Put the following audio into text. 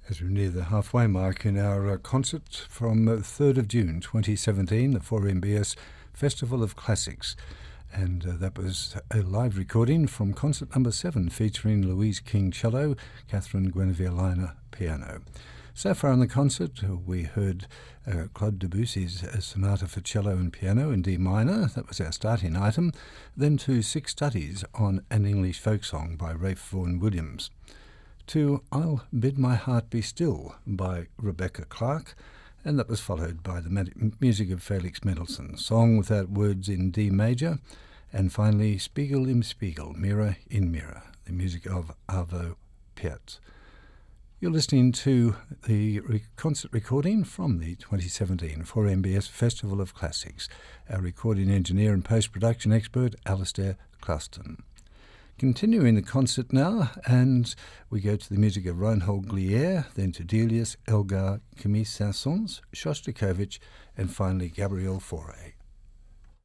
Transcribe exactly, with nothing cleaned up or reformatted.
As we near the halfway mark in our uh, concert from uh, third of June twenty seventeen, the four M B S Festival of Classics. And uh, that was a live recording from concert number seven, featuring Louise King cello, Catherine Guinevere Liner piano. So far in the concert, uh, we heard uh, Claude Debussy's uh, Sonata for Cello and Piano in D minor. That was our starting item. Then to Six Studies on An English Folk Song by Ralph Vaughan Williams. To I'll Bid My Heart Be Still by Rebecca Clark, and that was followed by the med- music of Felix Mendelssohn, Song Without Words in D major, and finally Spiegel im Spiegel, Mirror in Mirror, the music of Arvo Pärt. You're listening to the re- concert recording from the twenty seventeen four M B S Festival of Classics. Our recording engineer and post-production expert, Alistair Clouston. Continuing the concert now, and we go to the music of Reinhold Glier, then to Delius, Elgar, Camille Saint-Saëns, Shostakovich, and finally Gabriel Fauré.